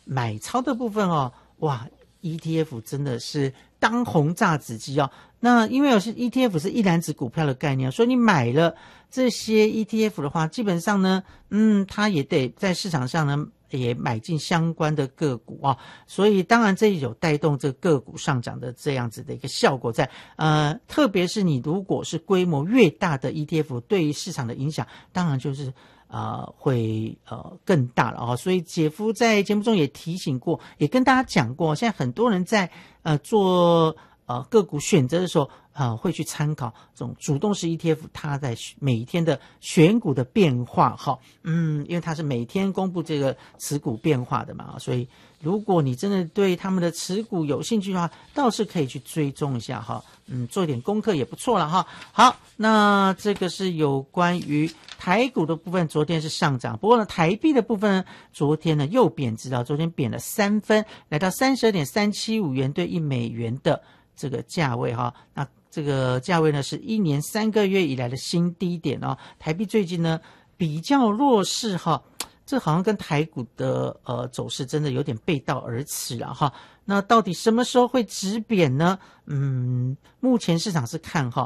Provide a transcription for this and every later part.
买超的部分哦，哇 ETF 真的是当红炸子鸡哦。那因为有些 ETF 是一篮子股票的概念，所以你买了这些 ETF 的话，基本上呢，它也得在市场上呢也买进相关的个股啊，所以当然这有带动这个个股上涨的这样子的一个效果在。特别是你如果是规模越大的 ETF， 对于市场的影响，当然就是会更大了啊。所以姐夫在节目中也提醒过，也跟大家讲过，现在很多人在做个股选择的时候会去参考这种主动式 ETF， 它在每一天的选股的变化哈，因为它是每天公布这个持股变化的嘛，所以如果你真的对他们的持股有兴趣的话，倒是可以去追踪一下哈，做一点功课也不错了哈。好，那这个是有关于台股的部分，昨天是上涨，不过呢，台币的部分呢，昨天呢又贬值了，昨天贬了3分，来到32.375元兑1美元的这个价位哈。那这个价位呢是1年3个月以来的新低点哦。台币最近呢比较弱势哈，这好像跟台股的走势真的有点背道而驰了哈。那到底什么时候会止贬呢？目前市场是看哈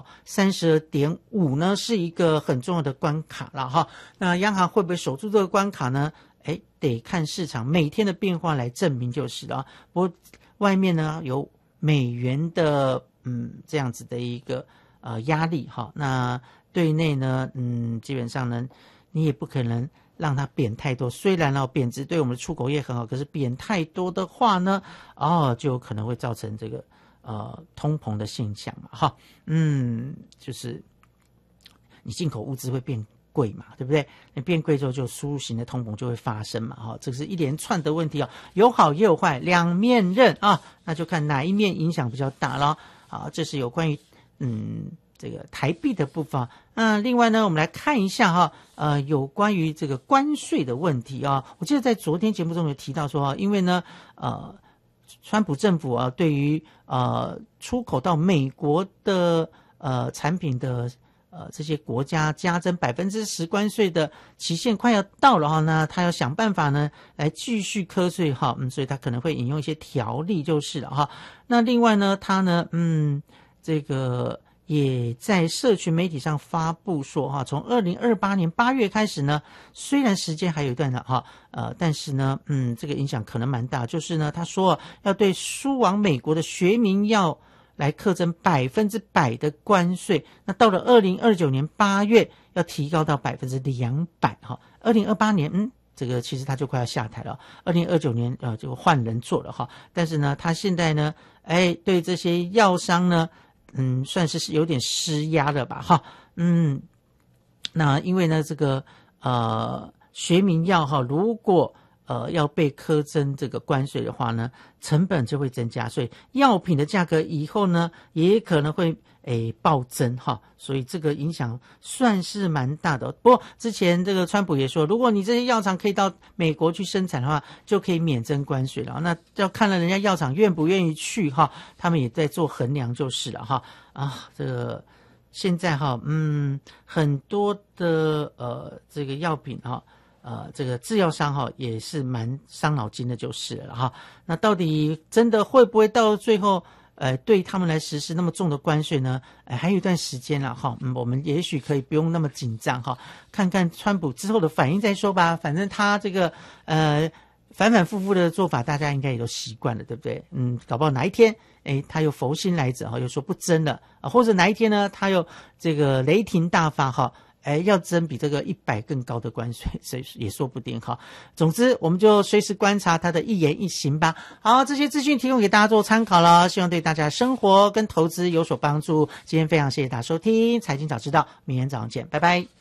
32.5呢是一个很重要的关卡了哈。那央行会不会守住这个关卡呢？得看市场每天的变化来证明就是了。不过外面呢有美元的这样子的一个压力哈，那对内呢基本上呢你也不可能让它贬太多，虽然贬值对我们的出口业很好，可是贬太多的话呢就有可能会造成这个通膨的现象嘛哈，就是你进口物资会变贵嘛，对不对？你变贵之后，就输入型的通膨就会发生嘛，哈，这是一连串的问题哦，有好也有坏，两面刃啊，那就看哪一面影响比较大了。好，这是有关于这个台币的部分。另外呢，我们来看一下哈，有关于这个关税的问题啊，我记得在昨天节目中有提到说，因为呢，川普政府对于出口到美国的产品的这些国家加征10%关税的期限快要到了哈，那他要想办法呢来继续课税哈，所以他可能会引用一些条例就是了哈。那另外呢，他呢这个也在社群媒体上发布说哈，从2028年8月开始呢，虽然时间还有一段的哈，但是呢这个影响可能蛮大，就是呢他说要对输往美国的学名药来课征100%的关税，那到了2029年8月要提高到200%哈。2028年这个其实他就快要下台了，2029年就换人做了哈。但是呢，他现在呢，对这些药商呢，算是有点施压了吧哈。那因为呢这个学名药哈，如果要被课征这个关税的话呢，成本就会增加，所以药品的价格以后呢也可能会暴增哈，所以这个影响算是蛮大的。不过之前这个川普也说，如果你这些药厂可以到美国去生产的话，就可以免征关税了。那要看了人家药厂愿不愿意去哈，他们也在做衡量就是了哈。这个现在哈，很多的这个药品哈。这个制药商哈也是蛮伤脑筋的就是了哈。那到底真的会不会到最后对他们来实施那么重的关税呢？还有一段时间了哈。我们也许可以不用那么紧张哈，看看川普之后的反应再说吧。反正他这个反反复复的做法，大家应该也都习惯了，对不对？搞不好哪一天他又佛心来着哈，又说不征了或者哪一天呢他又这个雷霆大发哈。要征比这个100更高的关税，所以也说不定哈。总之，我们就随时观察他的一言一行吧。好，这些资讯提供给大家做参考了，希望对大家生活跟投资有所帮助。今天非常谢谢大家收听《财经早知道》，明天早上见，拜拜。